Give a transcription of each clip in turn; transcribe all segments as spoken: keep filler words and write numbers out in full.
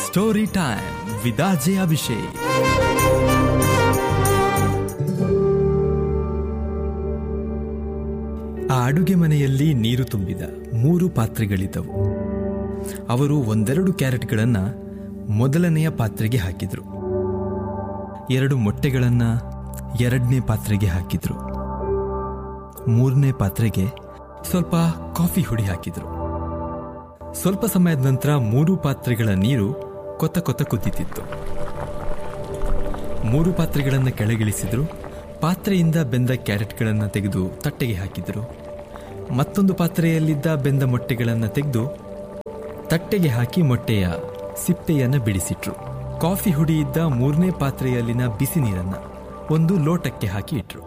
Story time with RJ. Abhishek. ಆ ಅಡುಗೆ ಮನೆಯಲ್ಲಿ ನೀರು ತುಂಬಿದ ಮೂರು ಪಾತ್ರೆಗಳಿದ್ದವು. ಅವರು ಒಂದೆರಡು ಕ್ಯಾರೆಟ್ಗಳನ್ನ ಮೊದಲನೆಯ ಪಾತ್ರೆಗೆ ಹಾಕಿದ್ರು. ಎರಡು ಮೊಟ್ಟೆಗಳನ್ನ ಎರಡನೇ ಪಾತ್ರೆಗೆ ಹಾಕಿದ್ರು. ಮೂರನೇ ಪಾತ್ರೆಗೆ ಸ್ವಲ್ಪ ಕಾಫಿ ಹುಡಿ ಹಾಕಿದ್ರು. ಸ್ವಲ್ಪ ಸಮಯದ ನಂತರ ಮೂರು ಪಾತ್ರೆಗಳ ನೀರು ಕೊತ ಕೊತ ಕುದಿತಿತ್ತು. ಮೂರು ಪಾತ್ರೆಗಳನ್ನು ಕೆಳಗಿಳಿಸಿದ್ರು. ಪಾತ್ರೆಯಿಂದ ಬೆಂದ ಕ್ಯಾರೆಟ್ಗಳನ್ನು ತೆಗೆದು ತಟ್ಟೆಗೆ ಹಾಕಿದ್ರು. ಮತ್ತೊಂದು ಪಾತ್ರೆಯಲ್ಲಿದ್ದ ಬೆಂದ ಮೊಟ್ಟೆಗಳನ್ನು ತೆಗೆದು ತಟ್ಟೆಗೆ ಹಾಕಿ ಮೊಟ್ಟೆಯ ಸಿಪ್ಪೆಯನ್ನು ಬಿಡಿಸಿಟ್ರು. ಕಾಫಿ ಹುಡಿ ಇದ್ದ ಮೂರನೇ ಪಾತ್ರೆಯಲ್ಲಿನ ಬಿಸಿ ನೀರನ್ನ ಒಂದು ಲೋಟಕ್ಕೆ ಹಾಕಿ ಇಟ್ರು.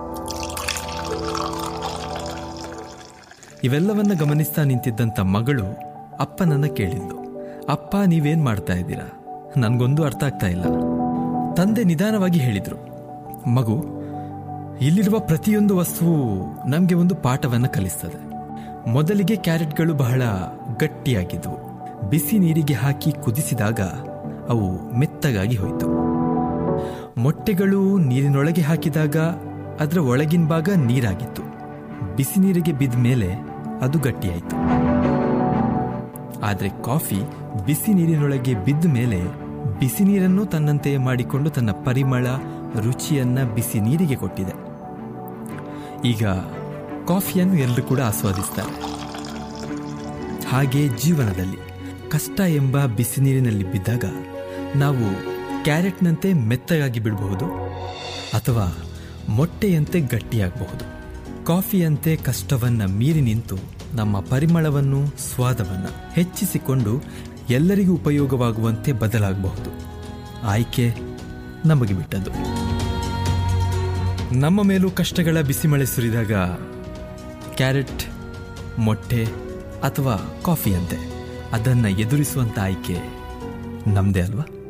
ಇವೆಲ್ಲವನ್ನ ಗಮನಿಸ್ತಾ ನಿಂತಿದ್ದಂಥ ಮಗಳು ಅಪ್ಪನನ್ನ ಕೇಳಿದ್ಲು, ಅಪ್ಪ ನೀವೇನ್ ಮಾಡ್ತಾ ಇದ್ದೀರಾ? ನನ್ಗೊಂದು ಅರ್ಥ ಆಗ್ತಾ ಇಲ್ಲ. ತಂದೆ ನಿಧಾನವಾಗಿ ಹೇಳಿದ್ರು, ಮಗು, ಇಲ್ಲಿರುವ ಪ್ರತಿಯೊಂದು ವಸ್ತುವು ನಮಗೆ ಒಂದು ಪಾಠವನ್ನು ಕಲಿಸ್ತದೆ. ಮೊದಲಿಗೆ ಕ್ಯಾರೆಟ್ಗಳು ಬಹಳ ಗಟ್ಟಿಯಾಗಿದ್ವು. ಬಿಸಿ ನೀರಿಗೆ ಹಾಕಿ ಕುದಿಸಿದಾಗ ಅವು ಮೆತ್ತಗಾಗಿ ಹೋಯಿತು. ಮೊಟ್ಟೆಗಳು ನೀರಿನೊಳಗೆ ಹಾಕಿದಾಗ ಅದರ ಒಳಗಿನ ಭಾಗ ನೀರಾಗಿತ್ತು. ಬಿಸಿ ನೀರಿಗೆ ಬಿದ್ದ ಮೇಲೆ ಅದು ಗಟ್ಟಿಯಾಯಿತು. ಆದರೆ ಕಾಫಿ ಬಿಸಿ ನೀರಿನೊಳಗೆ ಬಿದ್ದ ಮೇಲೆ ಬಿಸಿ ನೀರನ್ನು ತನ್ನಂತೆಯೇ ಮಾಡಿಕೊಂಡು ತನ್ನ ಪರಿಮಳ, ರುಚಿಯನ್ನ ಬಿಸಿ ನೀರಿಗೆ ಕೊಟ್ಟಿದೆ. ಈಗ ಕಾಫಿಯನ್ನು ಎಲ್ಲರೂ ಕೂಡ ಆಸ್ವಾದಿಸ್ತಾರೆ. ಹಾಗೆ ಜೀವನದಲ್ಲಿ ಕಷ್ಟ ಎಂಬ ಬಿಸಿ ನೀರಿನಲ್ಲಿ ಬಿದ್ದಾಗ ನಾವು ಕ್ಯಾರೆಟ್ನಂತೆ ಮೆತ್ತಗಾಗಿ ಬಿಡಬಹುದು ಅಥವಾ ಮೊಟ್ಟೆಯಂತೆ ಗಟ್ಟಿಯಾಗಬಹುದು. ಕಾಫಿಯಂತೆ ಕಷ್ಟವನ್ನ ಮೀರಿ ನಿಂತು ನಮ್ಮ ಪರಿಮಳವನ್ನು, ಸ್ವಾದವನ್ನು ಹೆಚ್ಚಿಸಿಕೊಂಡು ಎಲ್ಲರಿಗೂ ಉಪಯೋಗವಾಗುವಂತೆ ಬದಲಾಗಬಹುದು. ಆಯ್ಕೆ ನಮಗೆ ಬಿಟ್ಟದ್ದು. ನಮ್ಮ ಮೇಲೂ ಕಷ್ಟಗಳ ಬಿಸಿಮಳೆ ಸುರಿದಾಗ ಕ್ಯಾರೆಟ್, ಮೊಟ್ಟೆ ಅಥವಾ ಕಾಫಿಯಂತೆ ಅದನ್ನು ಎದುರಿಸುವಂಥ ಆಯ್ಕೆ ನಮ್ಮದೇ ಅಲ್ವಾ?